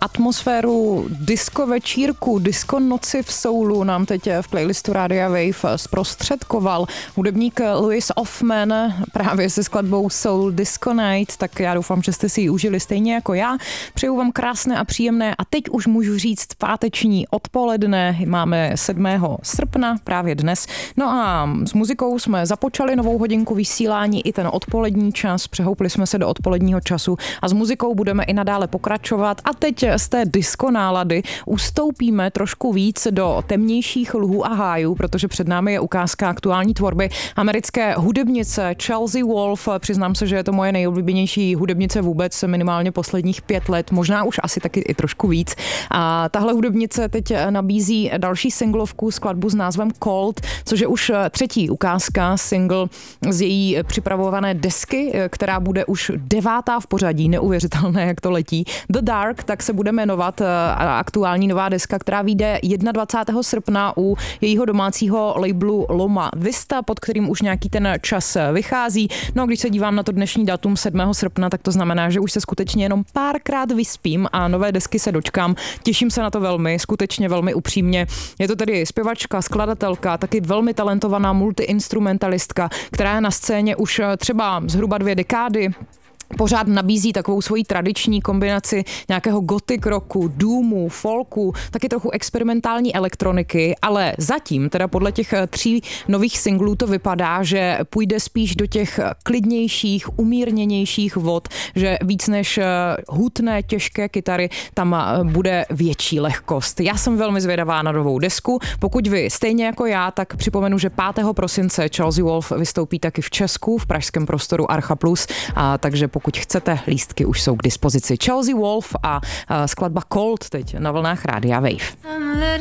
Atmosféru disco večírku, disco noci v soulu nám teď v playlistu Rádia Wave zprostředkoval hudebník Louis Hoffman právě se skladbou Soul Disco Night, tak já doufám, že jste si ji užili stejně jako já. Přeju vám krásné a příjemné a teď už můžu říct páteční odpoledne, máme 7. srpna, právě dnes. No a s muzikou jsme započali novou hodinku vysílání i ten odpolední čas, přehoupli jsme se do odpoledního času a s muzikou budeme i nadále pokračovat a teď z té disco nálady ustoupíme trošku víc do temnějších luhů a hájů, protože před námi je ukázka aktuální tvorby americké hudebnice Chelsea Wolfe. Přiznám se, že je to moje nejoblíbenější hudebnice vůbec minimálně posledních 5 let, možná už asi taky i trošku víc. A tahle hudebnice teď nabízí další singlovku, skladbu s názvem Cold, což je už 3. ukázka, single z její připravované desky, která bude už 9. v pořadí, neuvěřitelné, jak to letí. The Dark, tak se bude jmenovat aktuální nová deska, která vyjde 21. srpna u jejího domácího labelu Loma Vista, pod kterým už nějaký ten čas vychází. No a když se dívám na to dnešní datum 7. srpna, tak to znamená, že už se skutečně jenom párkrát vyspím a nové desky se dočkám. Těším se na to velmi, skutečně velmi upřímně. Je to tedy zpěvačka, skladatelka, taky velmi talentovaná multiinstrumentalistka, která je na scéně už třeba zhruba 2 dekády. Pořád nabízí takovou svoji tradiční kombinaci nějakého gothic rocku, doomu, folku, taky trochu experimentální elektroniky, ale zatím, teda podle těch 3 nových singlů to vypadá, že půjde spíš do těch klidnějších, umírněnějších vod, že víc než hutné, těžké kytary, tam bude větší lehkost. Já jsem velmi zvědavá na novou desku. Pokud vy stejně jako já, tak připomenu, že 5. prosince Chelsea Wolfe vystoupí taky v Česku, v pražském prostoru Archa Plus, takže pokud chcete, lístky už jsou k dispozici. Chelsea Wolfe a skladba Cold teď na vlnách Rádia Wave.